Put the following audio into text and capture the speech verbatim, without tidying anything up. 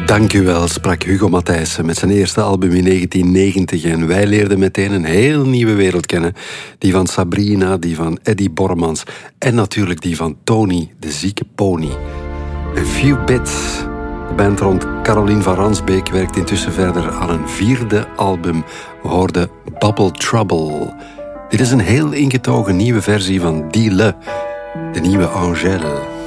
Dank u wel, sprak Hugo Matthijssen met zijn eerste album in negentien negentig. En wij leerden meteen een heel nieuwe wereld kennen. Die van Sabrina, die van Eddie Bormans en natuurlijk die van Tony, de zieke pony. A Few Bits. De band rond Caroline van Ransbeek werkt intussen verder aan een vierde album. We hoorden Bubble Trouble. Dit is een heel ingetogen nieuwe versie van Die Le, de nieuwe Angèle.